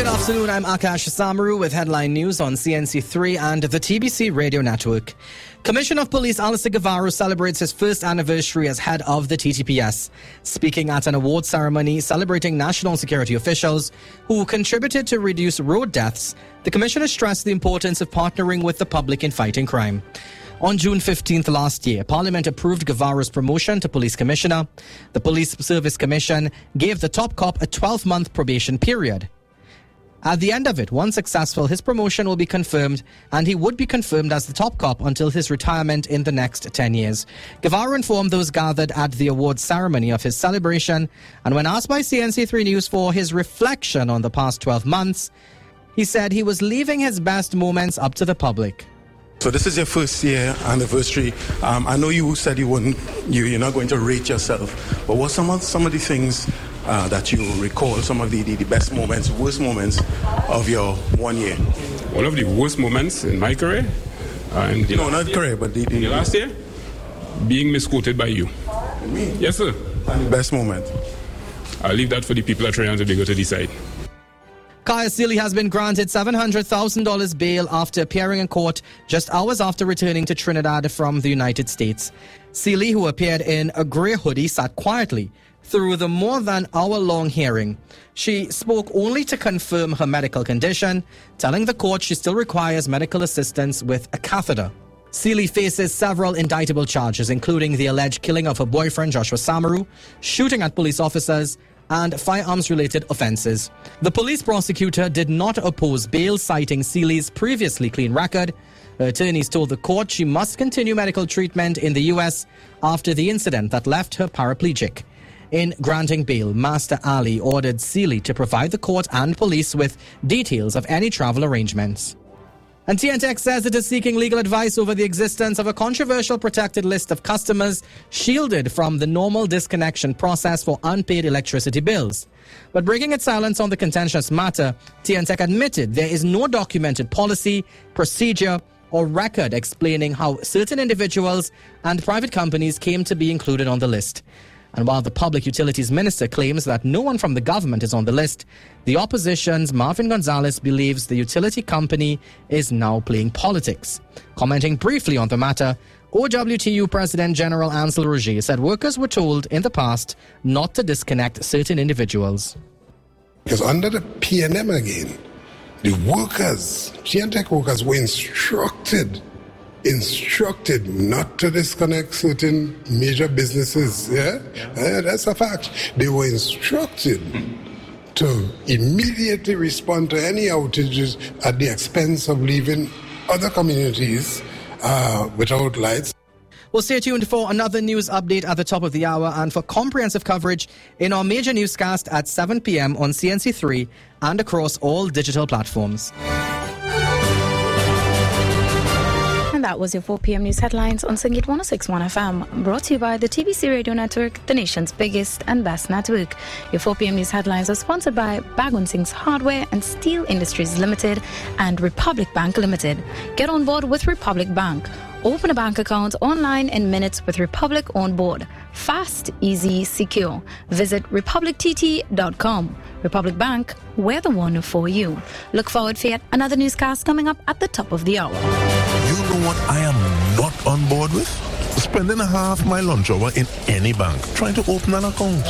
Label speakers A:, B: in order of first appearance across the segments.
A: Good afternoon, I'm Akash Samaru with headline news on CNC3 and the TBC Radio Network. Commissioner of Police Alistair Guevara celebrates his first anniversary as head of the TTPS. Speaking at an award ceremony celebrating national security officials who contributed to reduce road deaths, the commissioner stressed the importance of partnering with the public in fighting crime. On June 15th last year, Parliament approved Guevara's promotion to Police Commissioner. The Police Service Commission gave the top cop a 12-month probation period. At the end of it, once successful, his promotion will be confirmed, and he would be confirmed as the top cop until his retirement in the next 10 years. Guevara informed those gathered at the awards ceremony of his celebration, and when asked by CNC3 News for his reflection on the past 12 months, he said he was leaving his best moments up to the public.
B: So this is your first year anniversary. I know you said you're not going to rate yourself, but what some of the things that you recall, some of the best moments, worst moments of your 1 year?
C: One of the worst moments in my career?
B: Not career, but the
C: last year? Being misquoted by you.
B: Me?
C: Yes, sir.
B: And the best moment?
C: I'll leave that for the people at Trinidad and Tobago to decide.
A: Kaya Sealy has been granted $700,000 bail after appearing in court just hours after returning to Trinidad from the United States. Sealy, who appeared in a grey hoodie, sat quietly through the more than hour-long hearing. She spoke only to confirm her medical condition, telling the court she still requires medical assistance with a catheter. Sealy faces several indictable charges, including the alleged killing of her boyfriend, Joshua Samaru, shooting at police officers, and firearms-related offences. The police prosecutor did not oppose bail, citing Sealy's previously clean record. Her attorneys told the court she must continue medical treatment in the US after the incident that left her paraplegic. In granting bail, Master Ali ordered Sealy to provide the court and police with details of any travel arrangements. And TNTX says it is seeking legal advice over the existence of a controversial protected list of customers shielded from the normal disconnection process for unpaid electricity bills. But breaking its silence on the contentious matter, TNTX admitted there is no documented policy, procedure, or record explaining how certain individuals and private companies came to be included on the list. And while the Public Utilities Minister claims that no one from the government is on the list, the opposition's Marvin Gonzalez believes the utility company is now playing politics. Commenting briefly on the matter, OWTU President General Ansel Roger said workers were told in the past not to disconnect certain individuals.
D: Because under the PNM again, the workers, TNTX workers, were instructed not to disconnect certain major businesses. Yeah, that's a fact. They were instructed to immediately respond to any outages at the expense of leaving other communities without lights.
A: Well, stay tuned for another news update at the top of the hour and for comprehensive coverage in our major newscast at 7 p.m. on CNC3 and across all digital platforms.
E: That was your 4 p.m. news headlines on Singit 106.1 FM, brought to you by the TBC Radio Network, the nation's biggest and best network. Your 4 p.m. news headlines are sponsored by Bagwan Singh's Hardware and Steel Industries Limited and Republic Bank Limited. Get on board with Republic Bank. Open a bank account online in minutes with Republic on board. Fast, easy, secure. Visit republictt.com. Republic Bank, we're the one for you. Look forward for yet another newscast coming up at the top of the hour.
F: You know what I am not on board with? Spending half my lunch hour in any bank trying to open an account.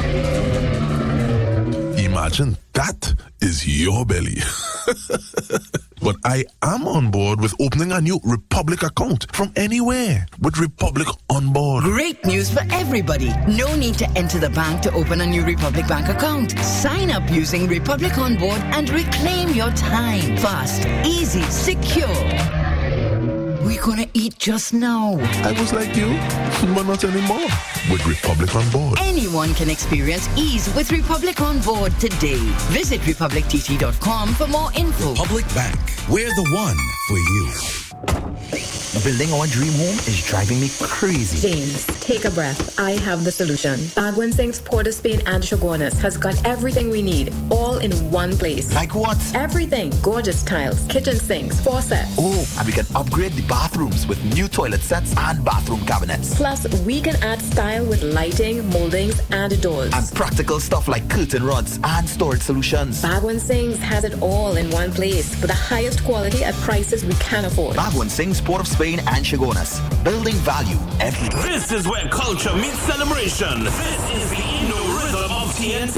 F: Imagine that is your belly. But I am on board with opening a new Republic account from anywhere with Republic on board.
G: Great news for everybody. No need to enter the bank to open a new Republic Bank account. Sign up using Republic on board and reclaim your time. Fast, easy, secure. We're gonna eat just now.
F: I was like you, but not anymore. With Republic on board.
G: Anyone can experience ease with Republic on board today. Visit republictt.com for more info.
H: Republic Bank. We're the one for you. Building our dream home is driving me crazy.
I: James, take a breath. I have the solution. Bagwan Singh's Port of Spain and Chaguanas has got everything we need, all in one place.
H: Like what?
I: Everything. Gorgeous tiles, kitchen sinks, faucets.
H: Oh, and we can upgrade the bathrooms with new toilet sets and bathroom cabinets.
I: Plus, we can add style with lighting, moldings, and doors.
H: And practical stuff like curtain rods and storage solutions.
I: Bagwan Singh's has it all in one place for the highest quality at prices we can afford.
H: Bagwan Singh's Port of Spain and Chaguanas. Building value every day.
J: This is where culture meets celebration. This is the Inno Rhythm of TNT.